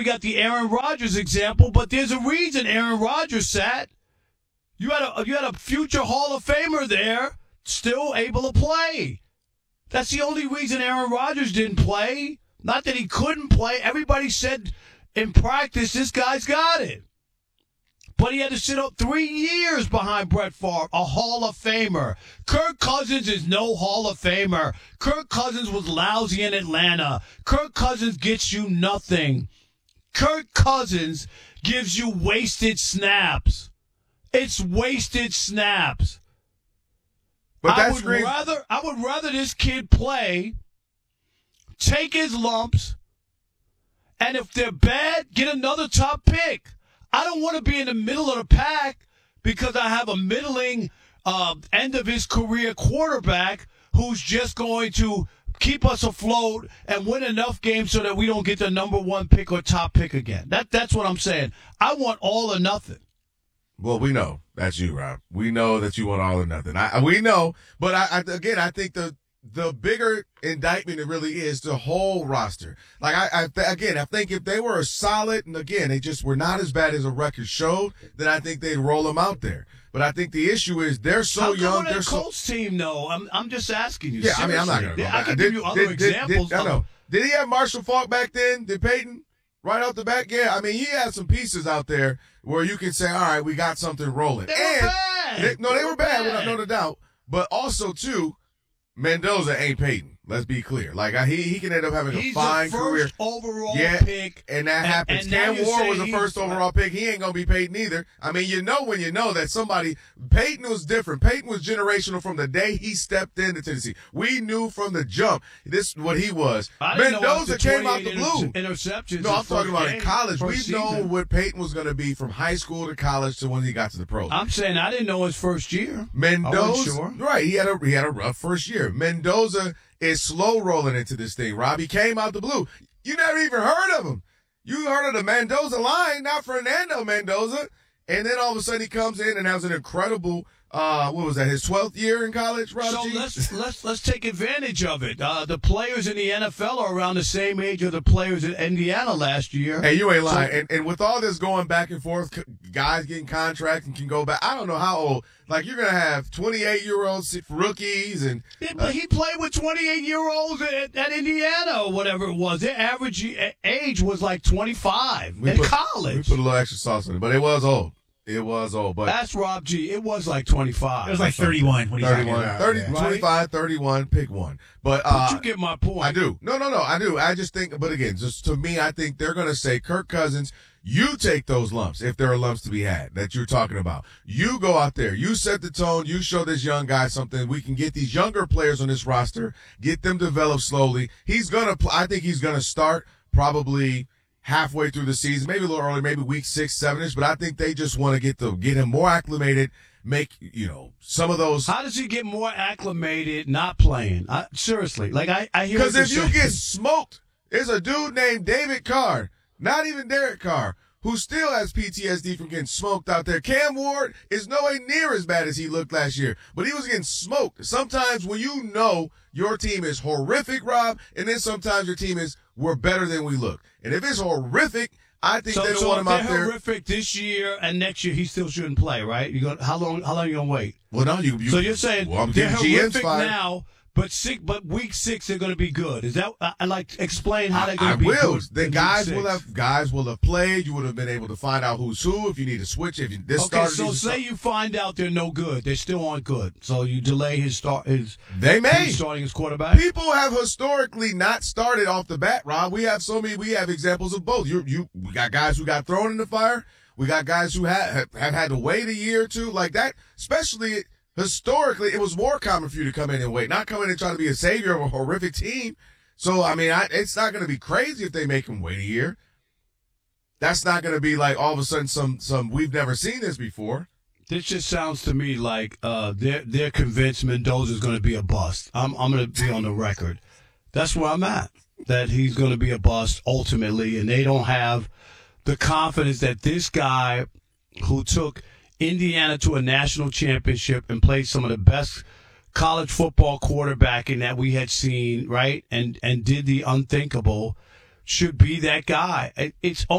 got the Aaron Rodgers example, but there's a reason Aaron Rodgers sat. You had a future Hall of Famer there, still able to play. That's the only reason Aaron Rodgers didn't play. Not that he couldn't play. Everybody said in practice, this guy's got it. But he had to sit up 3 years behind Brett Favre, a Hall of Famer. Kirk Cousins is no Hall of Famer. Kirk Cousins was lousy in Atlanta. Kirk Cousins gets you nothing. Kirk Cousins gives you wasted snaps. It's wasted snaps. But I would rather this kid play, take his lumps, and if they're bad, get another top pick. I don't want to be in the middle of the pack because I have a middling end of his career quarterback who's just going to keep us afloat and win enough games so that we don't get the number one pick or top pick again. That's what I'm saying. I want all or nothing. Well, we know that's you, Rob. We know that you want all or nothing. We know, but I think the bigger indictment it really is the whole roster. Like I think if they were solid, and again they just were not as bad as a record showed, then I think they'd roll them out there. But I think the issue is they're so young. They're so Colts team, though. I'm just asking you. Yeah, seriously. I'm not going to go. I can give you other examples. I know. Did he have Marshall Faulk back then? Did Peyton? Right off the back? Yeah, I mean, he had some pieces out there where you can say, all right, we got something rolling. They were bad. They were bad, without no doubt. But also, too, Mendoza ain't Peyton. Let's be clear. Like, he can end up having a fine career. He's the first overall pick. And that happens. And Cam Ward was the first overall pick. He ain't going to be Peyton either. I mean, you know when you know that somebody – Peyton was different. Peyton was generational from the day he stepped into Tennessee. We knew from the jump this is what he was. Mendoza came out the blue. Interceptions. No, I'm talking about in college. We've known season. what Peyton was going to be from high school to college to when he got to the pros. I'm saying I didn't know his first year. Mendoza, sure. Right, he had a rough first year. Mendoza is slow rolling into this thing, Rob. He came out the blue. You never even heard of him. You heard of the Mendoza line, not Fernando Mendoza. And then all of a sudden he comes in and has an incredible, what was that, his 12th year in college, Rob So let's take advantage of it. The players in the NFL are around the same age of the players in Indiana last year. Hey, you ain't lying. And with all this going back and forth, guys getting contracts and can go back, I don't know how old. Like, you're going to have 28-year-olds rookies. And but he played with 28-year-olds at Indiana or whatever it was. Their average age was like 25 in college. We put a little extra sauce in it, but it was old. It was old. But that's Rob G. It was like 25. It was like 31. What 31, 30, yeah. 25, 31, pick one. But you get my point. I do. No, I do. I just think, but again, just to me, I think they're going to say, Kirk Cousins, you take those lumps, if there are lumps to be had that you're talking about. You go out there. You set the tone. You show this young guy something. We can get these younger players on this roster, get them developed slowly. I think he's going to start probably halfway through the season, maybe a little early, maybe week 6, 7-ish, but I think they just want to get him more acclimated, make, some of those. How does he get more acclimated not playing? Seriously. Like, I hear. Because if you get smoked, there's a dude named David Carr, not even Derek Carr, who still has PTSD from getting smoked out there. Cam Ward is nowhere near as bad as he looked last year, but he was getting smoked. Sometimes when you know your team is horrific, Rob, and then sometimes your team is, we're better than we look. And if it's horrific, I think they don't want him out there. Horrific this year and next year, he still shouldn't play, right? How long are you going to wait? Well, no, so you're saying they're horrific now, but week 6 they're going to be good. Is that explain how they're going to be good? I will. The guys will have played. You would have been able to find out who's who if you need to switch. So say you find out they're no good, they still aren't good. So you delay his start. Starting his quarterback. People have historically not started off the bat, Rob. We have examples of both. We got guys who got thrown in the fire. We got guys who have had to wait a year or two like that, especially. Historically, it was more common for you to come in and wait, not come in and try to be a savior of a horrific team. So, I mean, it's not going to be crazy if they make him wait a year. That's not going to be like all of a sudden some we've never seen this before. This just sounds to me like they're convinced Mendoza's going to be a bust. I'm going to be on the record. That's where I'm at, that he's going to be a bust ultimately, and they don't have the confidence that this guy who took Indiana to a national championship and played some of the best college football quarterbacking that we had seen, right? And did the unthinkable, should be that guy. It's